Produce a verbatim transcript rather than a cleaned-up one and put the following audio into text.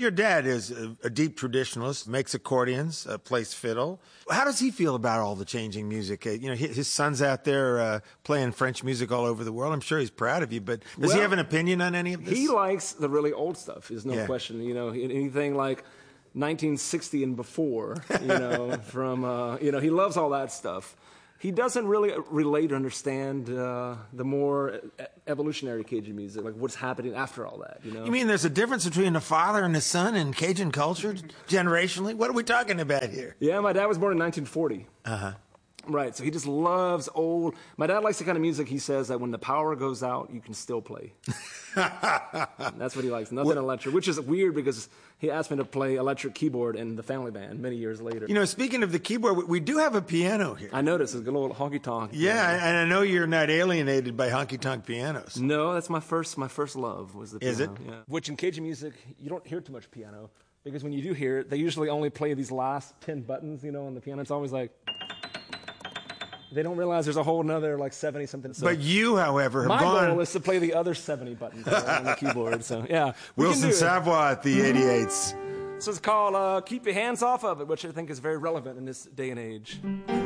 Your dad is a, a deep traditionalist, makes accordions, uh, plays fiddle. How does he feel about all the changing music? Uh, you know, his, his son's out there uh, playing French music all over the world. I'm sure he's proud of you, but does well, he have an opinion on any of this? He likes the really old stuff, there's no yeah. question. You know, anything like nineteen sixty and before, you know, from, uh, you know, he loves all that stuff. He doesn't really relate or understand uh, the more evolutionary Cajun music, like what's happening after all that, you know? You mean there's a difference between a father and a son in Cajun culture, generationally? What are we talking about here? Yeah, my dad was born in nineteen forty. Uh-huh. Right, so he just loves old... My dad likes the kind of music, he says, that when the power goes out, you can still play. That's what he likes, nothing what? electric, which is weird because he asked me to play electric keyboard in the family band many years later. You know, speaking of the keyboard, we do have a piano here. I noticed, it's a little honky-tonk. Yeah, piano. And I know you're not alienated by honky-tonk pianos. No, that's my first my first love, was the piano. Is it? Yeah. Which in Cajun music, you don't hear too much piano, because when you do hear it, they usually only play these last ten buttons, you know, on the piano. It's always like... They don't realize there's a whole nother like seventy something. So but you, however, have my gone... goal is to play the other seventy buttons on the keyboard. So yeah, Wilson Savoy at the eighty-eights. So it's called uh, "Keep Your Hands Off of It," which I think is very relevant in this day and age.